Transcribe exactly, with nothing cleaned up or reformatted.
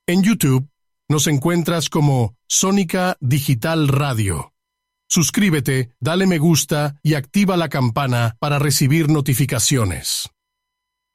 En YouTube nos encuentras como Sónica Digital Radio. Suscríbete, dale me gusta y activa la campana para recibir notificaciones.